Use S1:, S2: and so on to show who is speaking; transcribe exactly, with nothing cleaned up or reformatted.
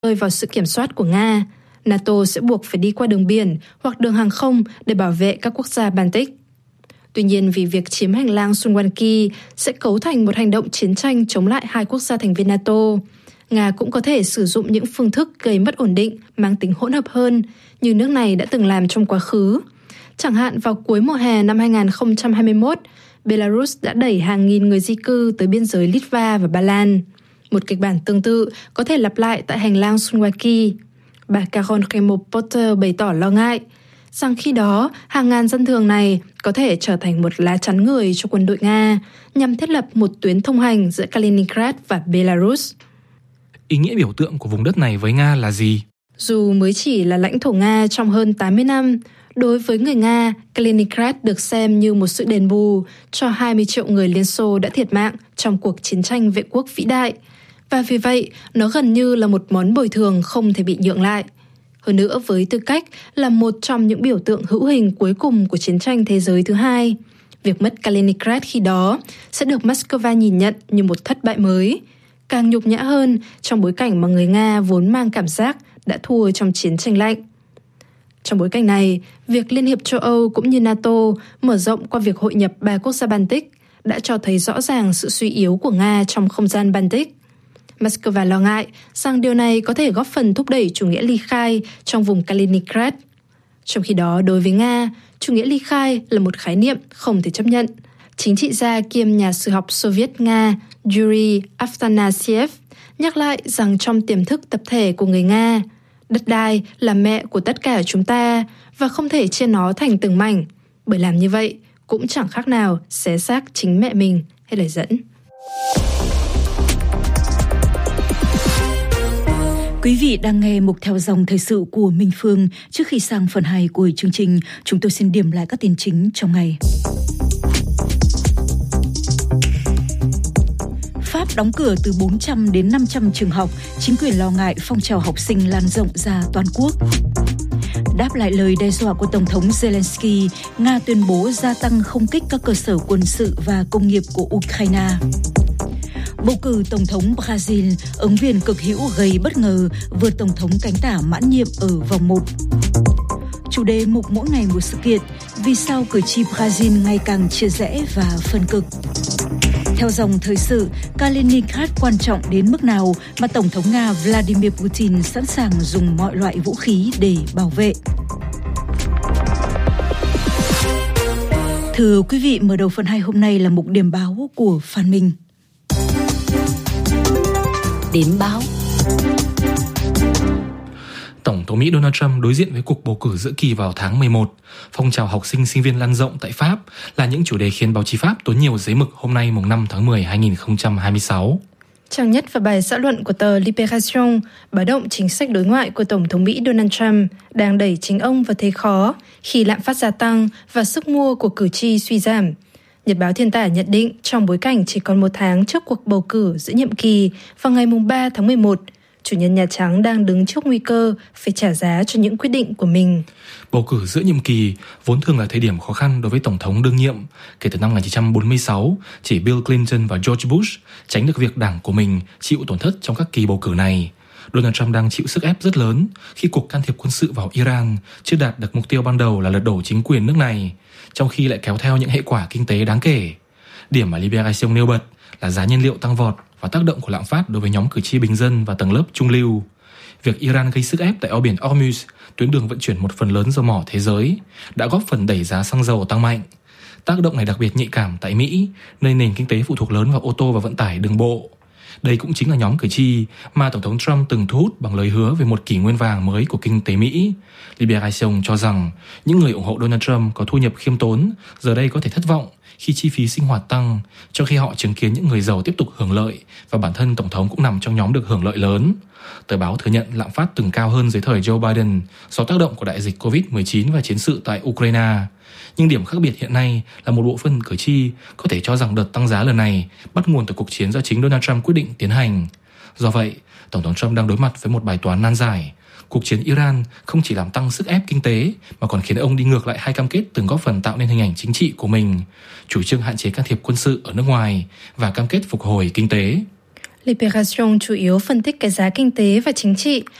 S1: rơi vào sự kiểm soát của Nga, NATO sẽ buộc phải đi qua đường biển hoặc đường hàng không để bảo vệ các quốc gia Baltic. Tuy nhiên, vì việc chiếm hành lang Suwalki sẽ cấu thành một hành động chiến tranh chống lại hai quốc gia thành viên NATO, Nga cũng có thể sử dụng những phương thức gây mất ổn định mang tính hỗn hợp hơn như nước này đã từng làm trong quá khứ. Chẳng hạn vào cuối mùa hè năm hai không hai mốt, Belarus đã đẩy hàng nghìn người di cư tới biên giới Litva và Ba Lan. Một kịch bản tương tự có thể lặp lại tại hành lang Suwalki. Bà Carol Kemo-Potter bày tỏ lo ngại rằng khi đó hàng ngàn dân thường này có thể trở thành một lá chắn người cho quân đội Nga nhằm thiết lập một tuyến thông hành giữa Kaliningrad và Belarus.
S2: Ý nghĩa biểu tượng của vùng đất này với Nga là gì?
S1: Dù mới chỉ là lãnh thổ Nga trong hơn tám mươi năm, đối với người Nga, Kaliningrad được xem như một sự đền bù cho hai mươi triệu người Liên Xô đã thiệt mạng trong cuộc chiến tranh vệ quốc vĩ đại. Và vì vậy, nó gần như là một món bồi thường không thể bị nhượng lại. Hơn nữa, với tư cách là một trong những biểu tượng hữu hình cuối cùng của chiến tranh thế giới thứ hai, việc mất Kaliningrad khi đó sẽ được Moscow nhìn nhận như một thất bại mới, càng nhục nhã hơn trong bối cảnh mà người Nga vốn mang cảm giác đã thua trong chiến tranh lạnh. Trong bối cảnh này, việc Liên hiệp châu Âu cũng như NATO mở rộng qua việc hội nhập ba quốc gia Baltic đã cho thấy rõ ràng sự suy yếu của Nga trong không gian Baltic. Moscow lo ngại rằng điều này có thể góp phần thúc đẩy chủ nghĩa ly khai trong vùng Kaliningrad. Trong khi đó, đối với Nga, chủ nghĩa ly khai là một khái niệm không thể chấp nhận. Chính trị gia kiêm nhà sử học Xô Viết Nga Yuri Aftanasiev nhắc lại rằng trong tiềm thức tập thể của người Nga, đất đai là mẹ của tất cả chúng ta và không thể chia nó thành từng mảnh, bởi làm như vậy cũng chẳng khác nào xé xác chính mẹ mình, hay lời dẫn.
S3: Quý vị đang nghe mục theo dòng thời sự của Minh Phương. Trước khi sang phần hai của chương trình, chúng tôi xin điểm lại các tin chính trong ngày. Pháp đóng cửa từ bốn trăm đến năm trăm trường học, chính quyền lo ngại phong trào học sinh lan rộng ra toàn quốc. Đáp lại lời đe dọa của Tổng thống Zelensky, Nga tuyên bố gia tăng không kích các cơ sở quân sự và công nghiệp của Ukraine. Bầu cử Tổng thống Brazil, ứng viên cực hữu gây bất ngờ vượt Tổng thống cánh tả mãn nhiệm ở vòng một. Chủ đề mục mỗi ngày một sự kiện, vì sao cử tri Brazil ngày càng chia rẽ và phân cực. Theo dòng thời sự, Kaliningrad quan trọng đến mức nào mà Tổng thống Nga Vladimir Putin sẵn sàng dùng mọi loại vũ khí để bảo vệ. Thưa quý vị, mở đầu phần hai hôm nay là mục điểm báo của Phan Minh.
S4: Điểm báo.
S2: Tổng thống Mỹ Donald Trump đối diện với cuộc bầu cử giữa kỳ vào tháng mười một. Phong trào học sinh sinh viên lan rộng tại Pháp là những chủ đề khiến báo chí Pháp tốn nhiều giấy mực hôm nay mùng năm tháng mười hai nghìn không trăm hai mươi sáu.
S1: Trang nhất và bài xã luận của tờ Libération báo động chính sách đối ngoại của Tổng thống Mỹ Donald Trump đang đẩy chính ông vào thế khó khi lạm phát gia tăng và sức mua của cử tri suy giảm. Nhật báo Thiên Tả nhận định trong bối cảnh chỉ còn một tháng trước cuộc bầu cử giữa nhiệm kỳ vào ngày mùng ba tháng mười một, chủ nhân Nhà Trắng đang đứng trước nguy cơ phải trả giá cho những quyết định của mình.
S2: Bầu cử giữa nhiệm kỳ vốn thường là thời điểm khó khăn đối với Tổng thống đương nhiệm. Kể từ năm một nghìn chín trăm bốn mươi sáu, chỉ Bill Clinton và George Bush tránh được việc đảng của mình chịu tổn thất trong các kỳ bầu cử này. Donald Trump đang chịu sức ép rất lớn khi cuộc can thiệp quân sự vào Iran chưa đạt được mục tiêu ban đầu là lật đổ chính quyền nước này, trong khi lại kéo theo những hệ quả kinh tế đáng kể. Điểm mà Libération nêu bật là giá nhiên liệu tăng vọt và tác động của lạm phát đối với nhóm cử tri bình dân và tầng lớp trung lưu. Việc Iran gây sức ép tại eo biển Hormuz, tuyến đường vận chuyển một phần lớn dầu mỏ thế giới, đã góp phần đẩy giá xăng dầu tăng mạnh. Tác động này đặc biệt nhạy cảm tại Mỹ, nơi nền kinh tế phụ thuộc lớn vào ô tô và vận tải đường bộ. Đây cũng chính là nhóm cử tri mà Tổng thống Trump từng thu hút bằng lời hứa về một kỷ nguyên vàng mới của kinh tế Mỹ. Libération cho rằng những người ủng hộ Donald Trump có thu nhập khiêm tốn giờ đây có thể thất vọng khi chi phí sinh hoạt tăng, trong khi họ chứng kiến những người giàu tiếp tục hưởng lợi và bản thân Tổng thống cũng nằm trong nhóm được hưởng lợi lớn. Tờ báo thừa nhận lạm phát từng cao hơn dưới thời Joe Biden do tác động của đại dịch covid mười chín và chiến sự tại Ukraine. Nhưng điểm khác biệt hiện nay là một bộ phận cử tri có thể cho rằng đợt tăng giá lần này bắt nguồn từ cuộc chiến do chính Donald Trump quyết định tiến hành. Do vậy, Tổng thống Trump đang đối mặt với một bài toán nan giải. Cuộc chiến Iran không chỉ làm tăng sức ép kinh tế mà còn khiến ông đi ngược lại hai cam kết từng góp phần tạo nên hình ảnh chính trị của mình, chủ trương hạn chế can thiệp quân sự ở nước ngoài và cam kết phục hồi kinh tế.
S1: Libération chủ yếu phân tích cái giá kinh tế và chính trị,